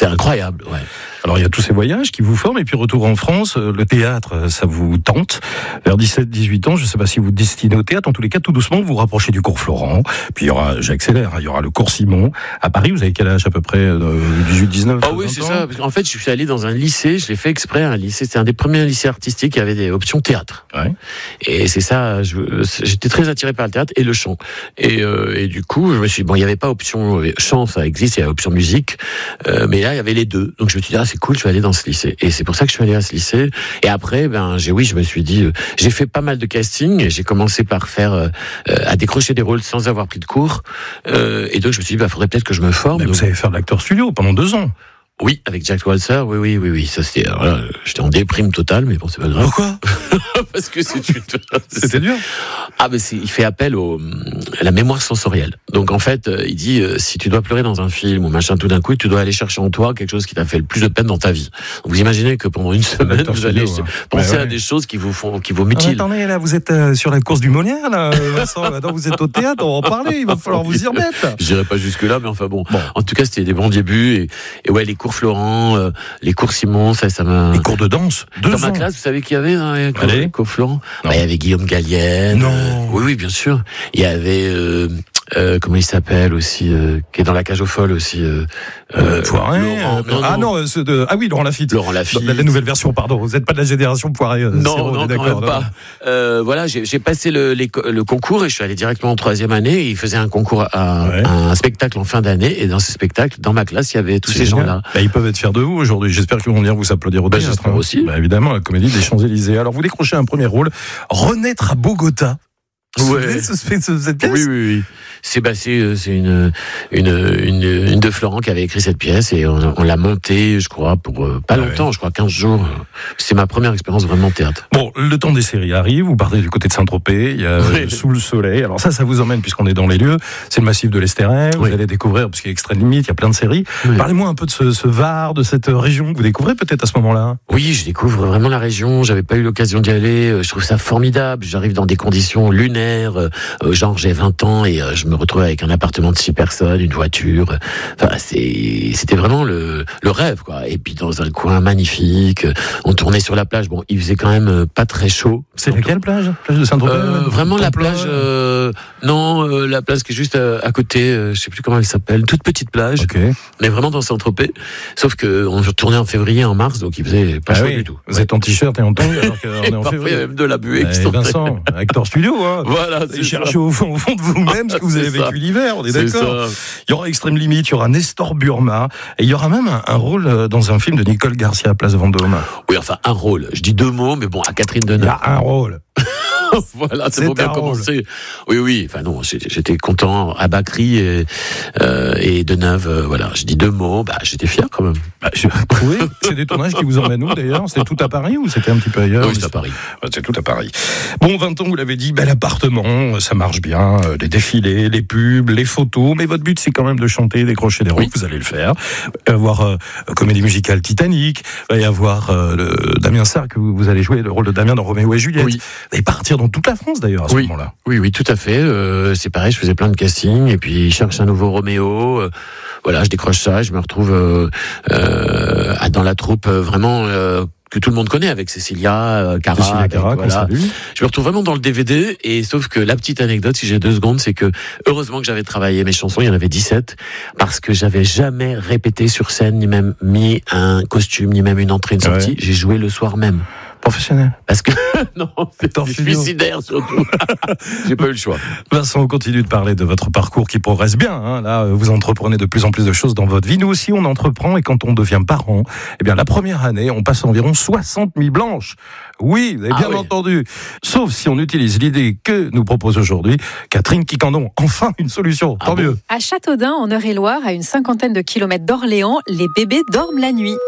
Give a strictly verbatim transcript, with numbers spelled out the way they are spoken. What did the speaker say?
c'était incroyable, ouais. Alors il y a tous ces voyages qui vous forment, et puis retour en France, le théâtre, ça vous tente. Vers dix-sept dix-huit ans, je ne sais pas si vous destinez au théâtre, en tous les cas, tout doucement, vous vous rapprochez du cours Florent, puis il y aura, j'accélère, il y aura le cours Simon. À Paris, vous avez quel âge à peu près, dix-huit dix-neuf? Ah oui, c'est ça. En fait, je suis allé dans un lycée, je l'ai fait exprès, un lycée, c'était un des premiers lycées artistiques qui avait des options théâtre. Ouais. Et c'est ça, je, j'étais très attiré par le théâtre et le chant. Et, euh, et du coup, je me suis dit, bon, il n'y avait pas option chant, ça existe, il y a option musique, euh, mais là, il y avait les deux. Donc je me suis dit, ah, c'est cool, je vais aller dans ce lycée. Et c'est pour ça que je suis allé à ce lycée. Et après, ben, j'ai, oui, je me suis dit, euh, j'ai fait pas mal de castings, et j'ai commencé par faire, euh, à décrocher des rôles sans avoir pris de cours. Euh, et donc je me suis dit, bah, faudrait peut-être que je me forme. Mais donc... vous savez faire de l'acteur studio pendant deux ans. Oui, avec Jack Walser, oui, oui, oui, oui. Ça, c'était, alors là, j'étais en déprime totale, mais bon, c'est pas grave. Pourquoi? Parce que c'est une... C'était dur. Ah, mais c'est, il fait appel au, à la mémoire sensorielle. Donc, en fait, il dit, euh, si tu dois pleurer dans un film ou machin, tout d'un coup, tu dois aller chercher en toi quelque chose qui t'a fait le plus de peine dans ta vie. Donc, vous imaginez que pendant une semaine, vous allez studio, penser ouais, ouais. à des choses qui vous font, qui vous mutilent. Ah, attendez, là, vous êtes euh, sur la course du Molière, là, Vincent. Maintenant, vous êtes au théâtre, on va en parler, il va falloir vous y remettre. Je dirais pas jusque-là, mais enfin bon. bon. En tout cas, c'était des bons débuts, et, et ouais, les cours Florent, euh, les cours Simon, ça, ça m'a... Les cours de danse, deux Dans ans. ma classe, vous savez qui y avait dans les cours, Allez. cours Florent? Bah, il y avait Guillaume Gallienne. Non. Oui, oui, bien sûr. Il y avait, euh, euh, comment il s'appelle aussi, euh, qui est dans la cage aux folles aussi. Euh, euh, Poiret. Laurent, euh, non, ah non, non c'est de, ah oui, Laurent Lafitte. Laurent Lafitte. La, la nouvelle version, pardon. Vous n'êtes pas de la génération Poiret. Euh, non, zéro, non, d'accord, quand même pas. Euh, voilà, j'ai, j'ai passé le, les, le concours et je suis allé directement en troisième année. Et il faisait un concours, à, ouais. un spectacle en fin d'année. Et dans ce spectacle, dans ma classe, il y avait tous c'est ces génial. gens-là. Bah, ils peuvent être fiers de vous aujourd'hui. J'espère qu'ils vont venir vous applaudir au bah, théâtre. J'espère aussi. Bah, évidemment, la Comédie des Champs-Élysées. Alors, vous décrochez un premier rôle, Renaître à Bogota. Ouais. Ce, ce, ce, cette pièce. Oui, oui, oui. C'est, bah, c'est, c'est une, une, une, une de Florent qui avait écrit cette pièce, et on, on l'a montée, je crois, pour euh, pas ah longtemps, ouais. je crois quinze jours. C'est ma première expérience vraiment théâtre. Bon, le temps des séries arrive, vous partez du côté de Saint-Tropez, il y a oui. Sous le soleil. Alors ça, ça vous emmène, puisqu'on est dans les lieux, c'est le massif de l'Estérel, oui. vous allez découvrir, parce qu'il y a Extrême Limite, il y a plein de séries. Oui. Parlez-moi un peu de ce, ce Var, de cette région que vous découvrez peut-être à ce moment-là. Oui, je découvre vraiment la région, j'avais pas eu l'occasion d'y aller, je trouve ça formidable, j'arrive dans des conditions lunaires, euh, genre j'ai vingt ans et euh, je me retrouve avec un appartement de six personnes, une voiture. Enfin, c'est, c'était vraiment le, le rêve, quoi. Et puis dans un coin magnifique, on tournait sur la plage. Bon, il faisait quand même pas très chaud. C'est donc, laquelle plage? Plage de Saint-Tropez? euh, Vraiment la plage. Euh, non, euh, la plage qui est juste à, à côté. Euh, je sais plus comment elle s'appelle. Toute petite plage. Okay. Mais vraiment dans Saint-Tropez. Sauf que on tournait en février, en mars, donc il faisait pas ah chaud oui. du tout. Vous ouais. êtes en t-shirt et en tongs alors qu'on est en février. Même de la buée. Eh, Vincent, acteur studio, hein. Voilà. C'est chercher au fond, au fond de vous-même ce que vous avez vécu ça. L'hiver. On est, c'est d'accord. Ça. Il y aura Extrême Limite, il y aura Nestor Burma, et il y aura même un, un rôle dans un film de Nicole Garcia à Place Vendôme. Oui, enfin un rôle. Je dis deux mots, mais bon, à Catherine Deneuve. Il y a un rôle. Voilà, c'est, c'est pour bien commencer. Oui, oui. Enfin non, j'étais, j'étais content. À Bacri et, euh, et Deneuve, euh, voilà. Je dis deux mots. Bah, j'étais fier quand même. Bah, je... Oui. C'est des tournages qui vous emmènent où d'ailleurs? C'était tout à Paris ou c'était un petit peu ailleurs? Oui, c'est à Paris. Ouais, c'est tout à Paris. Bon, vingt ans, vous l'avez dit, bel appartement, ça marche bien, les défilés, les pubs, les photos. Mais votre but, c'est quand même de chanter, décrocher des rôles. Oui. Vous allez le faire. Il va y avoir euh, comédie musicale Titanic. Il va y avoir euh, le Damien Sarr que vous, vous allez jouer le rôle de Damien dans Roméo et Juliette. Oui. Et partir dans toute la France d'ailleurs à ce oui. moment-là. Oui, oui, tout à fait. Euh, c'est pareil, je faisais plein de castings et puis je cherche un nouveau Roméo. Euh, voilà, je décroche ça, je me retrouve euh, euh, dans la troupe euh, vraiment euh, que tout le monde connaît avec Cécilia euh, Cara. Cécilia Cara, voilà. Je me retrouve vraiment dans le D V D et sauf que la petite anecdote, si j'ai deux secondes, c'est que heureusement que j'avais travaillé mes chansons, il y en avait dix-sept, parce que j'avais jamais répété sur scène, ni même mis un costume, ni même une entrée, une sortie. Ouais. J'ai joué le soir même. Professionnel. Parce que, non, c'est suicidaire surtout. J'ai pas eu le choix. Vincent, on continue de parler de votre parcours qui progresse bien. Hein. Là, vous entreprenez de plus en plus de choses dans votre vie. Nous aussi, on entreprend et quand on devient parent, eh bien, la première année, on passe environ soixante mille blanches. Oui, vous avez bien ah oui. entendu. Sauf si on utilise l'idée que nous propose aujourd'hui Catherine Quicandon. Enfin, une solution. Ah Tant bon. mieux. À Châteaudun, en Eure-et-Loire, à une cinquantaine de kilomètres d'Orléans, les bébés dorment la nuit.